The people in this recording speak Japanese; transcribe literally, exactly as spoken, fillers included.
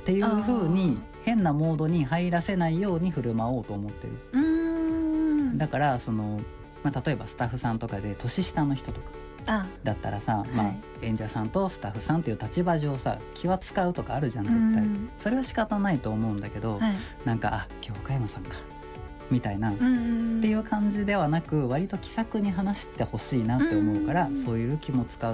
っていう風に変なモードに入らせないように振る舞おうと思ってる。 うーんだからその、まあ、例えばスタッフさんとかで年下の人とかあだったらさ、まあはい演者さんとスタッフさんっていう立場上さ気は使うとかあるじゃん絶対、 うんそれは仕方ないと思うんだけど、 はいなんかあ今日岡山さんかみたいな、 うんうんっていう感じではなく割と気さくに話してほしいなって思うから、 うんそういう気も使う